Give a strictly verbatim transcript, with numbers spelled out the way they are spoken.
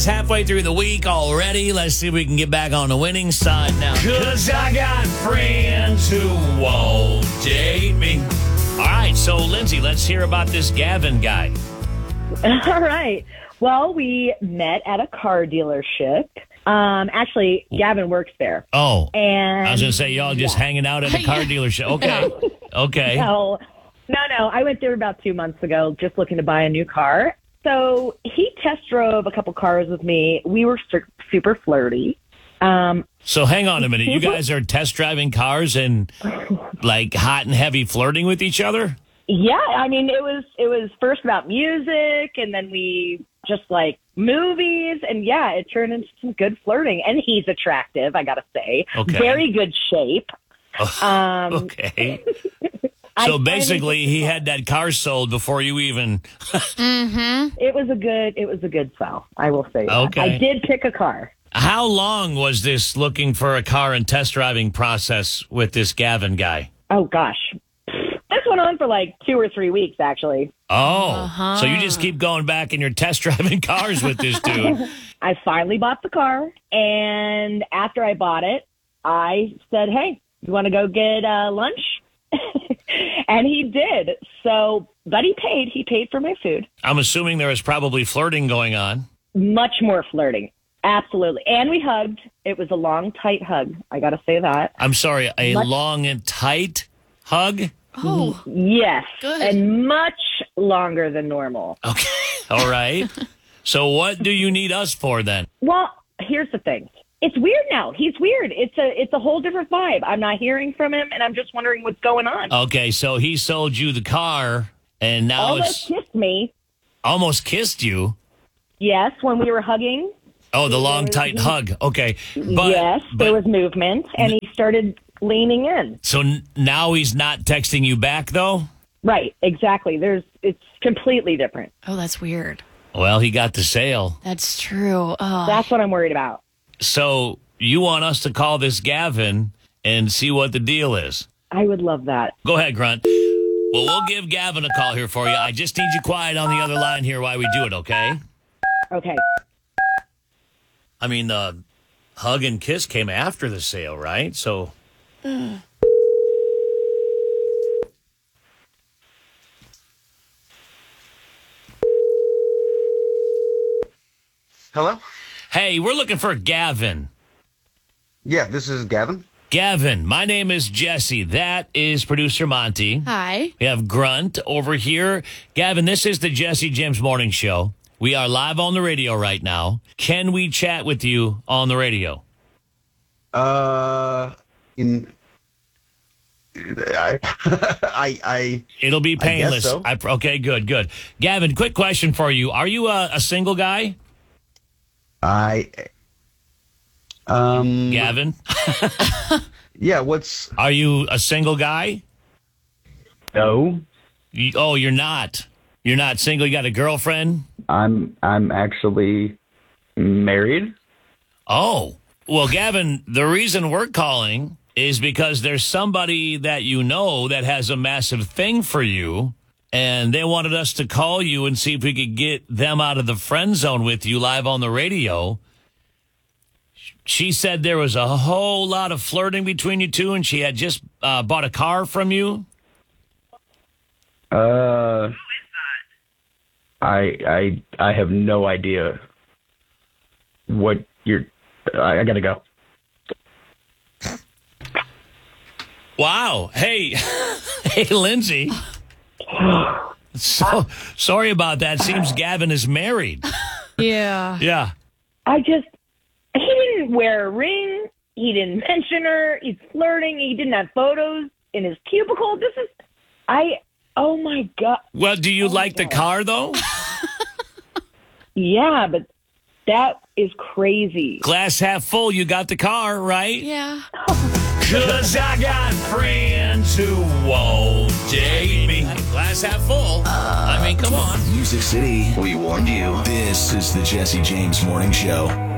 guys, halfway through the week already. Let's see if we can get back on the winning side now. Because I got friends who won't date me. All right, so, Lindsay, let's hear about this Gavin guy. All right. Well, we met at a car dealership. Um, actually, Gavin works there. Oh, and I was going to say, y'all just yeah. hanging out at a car dealership. Okay, okay. No, no, no. I went there about two months ago just looking to buy a new car. So he test drove a couple cars with me. We were su- super flirty. Um, so hang on a minute. You guys are test driving cars and like hot and heavy flirting with each other? Yeah, I mean, it was it was first about music, and then we just like movies, and yeah, it turned into some good flirting. And he's attractive, I gotta say. Okay. Very good shape. Um, okay. So basically, he had that car sold before you even. mm-hmm. It was a good. It was a good sell. I will say. That. Okay. I did pick a car. How long was this looking for a car and test driving process with this Gavin guy? Oh gosh, this went on for like two or three weeks, actually. Oh, uh-huh. So you just keep going back and you're test driving cars with this dude. I finally bought the car, and after I bought it, I said, "Hey, you want to go get uh, lunch?" And he did. So, but he paid. He paid for my food. I'm assuming there was probably flirting going on. Much more flirting. Absolutely. And we hugged. It was a long, tight hug. I got to say that. I'm sorry, a Much- long and tight hug? Oh, Yes. Good. And much longer than normal. Okay, all right. So what do you need us for then? Well, here's the thing. It's weird now. He's weird. It's a it's a whole different vibe. I'm not hearing from him, and I'm just wondering what's going on. Okay, so he sold you the car, and now Almost it's kissed me. almost kissed you. Yes, when we were hugging. Oh, the long, tight hug. Okay. But, yes, but, there was movement, and he started leaning in. So n- now he's not texting you back, though? Right, exactly. There's it's completely different. oh, that's weird. Well, he got the sale. That's true. Oh. That's what I'm worried about. So you want us to call this Gavin and see what the deal is? I would love that. Go ahead, Grunt. Well, we'll give Gavin a call here for you. I just need you quiet on the other line here while we do it, okay? Okay. I mean, the hug and kiss came after the sale, right? So... Hello? Hey, we're looking for Gavin. Yeah, this is Gavin. Gavin, my name is Jesse. That is producer Monty. Hi. We have Grunt over here. Gavin, this is the Jesse James Morning Show. We are live on the radio right now. Can we chat with you on the radio? Uh, in... I, I, I... It'll be painless. so. I, okay, good, good. Gavin, quick question for you. Are you a, a single guy? I... Um... Gavin? Yeah, what's... Are you a single guy? No. You, oh, you're not. You're not single. You got a girlfriend? I'm, I'm actually married. Oh. Well, Gavin, the reason we're calling is because there's somebody that you know that has a massive thing for you, and they wanted us to call you and see if we could get them out of the friend zone with you live on the radio. She said there was a whole lot of flirting between you two, and she had just uh, bought a car from you. Uh... I, I, I have no idea what you're... I, I gotta go. Wow. Hey, hey, Lindsay. So sorry about that. Seems Gavin is married. Yeah. Yeah. I just, he didn't wear a ring. He didn't mention her. He's flirting. He didn't have photos in his cubicle. This is, I, oh my God. Well, do you Oh like the God. car, though? Yeah, but that is crazy. Glass half full, you got the car, right? Yeah. Cause I got friends who won't date me. Glass half full. I mean, come on. Music City, we warned you. This is the Jesse James Morning Show.